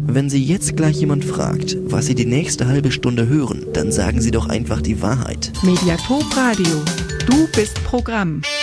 Wenn Sie jetzt gleich jemand fragt, was Sie die nächste halbe Stunde hören, dann sagen Sie doch einfach die Wahrheit. Mediathek Radio. Du bist Programm.